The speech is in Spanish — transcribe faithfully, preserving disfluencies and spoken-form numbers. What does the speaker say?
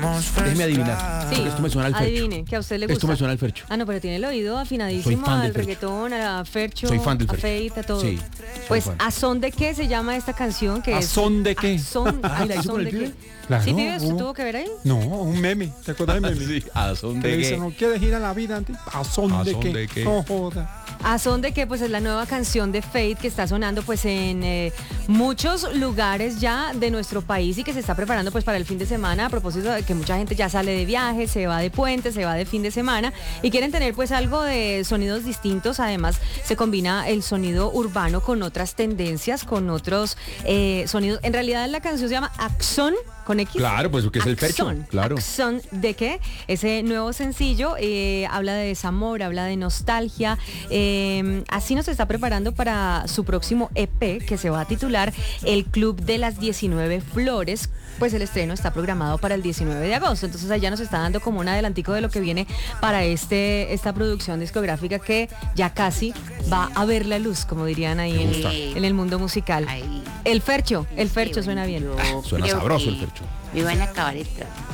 Déjeme adivinar. Sí, Esto me suena al Fercho. adivine, que a usted le gusta. Esto me suena al Fercho. Ah, no, pero tiene el oído Soy afinadísimo fan del al Fercho. reggaetón, a Fercho, Soy fan del a Fercho. Feid, a todo. Sí, soy Pues, fan. ¿a son de qué se llama esta canción? Que ¿A es, son de qué? ¿A son, Ah, a ¿la hizo son con el de pibe? qué? Claro, ¿Sí, pibe? ¿Usted uh. tuvo que ver ahí? No, un meme. ¿Te acuerdas del meme? Sí, ¿a son Que de dice, qué? no quieres ir a la vida antes. ¿A son ¿A de son qué? de qué? No joda. ¿A son de qué? Pues es la nueva canción de Feid que está sonando pues en eh, muchos lugares ya de nuestro país y que se está preparando pues para el fin de semana, a propósito de que mucha gente ya sale de viaje, se va de puente, se va de fin de semana y quieren tener pues algo de sonidos distintos. Además se combina el sonido urbano con otras tendencias, con otros eh, sonidos. En realidad la canción se llama Axón con X. Claro, pues que es el Fercho. Axón. Claro. Axón de qué? Ese nuevo sencillo eh, habla de desamor, habla de nostalgia. Eh, así nos está preparando para su próximo E P que se va a titular El Club de las diecinueve Flores. Pues el estreno está programado para el diecinueve de agosto. Entonces allá nos está dando como un adelantico de lo que viene para este esta producción discográfica que ya casi va a ver la luz, como dirían ahí Me en, gusta. en el mundo musical. Ay, El Fercho, el Fercho qué suena bien. bonito. Suena Creo sabroso que el Fercho. Me van a acabar el trabajo.